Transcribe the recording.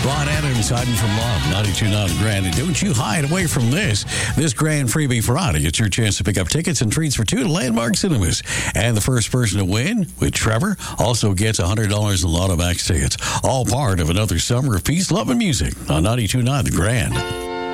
Ron Adams, Hiding from Love, 92.9 The Grand. And don't you hide away from this Grand Freebie Friday. It's your chance to pick up tickets and treats for two to Landmark Cinemas. And the first person to win with Trevor also gets $100 in Lotto Max tickets. All part of another summer of peace, love, and music on 92.9 The Grand.